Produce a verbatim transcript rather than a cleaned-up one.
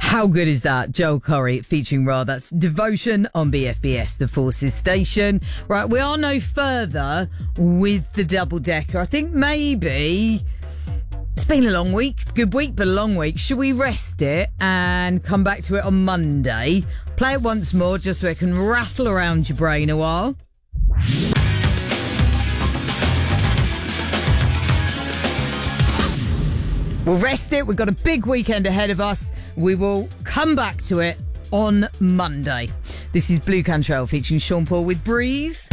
How good is that? Joel Corry featuring Ra. That's Devotion on B F B S, the Forces Station. Right, we are no further with the double decker. I think maybe it's been a long week. Good week, but a long week. Should we rest it and come back to it on Monday? Play it once more just so it can rattle around your brain a while. We'll rest it. We've got a big weekend ahead of us. We will come back to it on Monday. This is Blue Cantrell featuring Sean Paul with Breathe.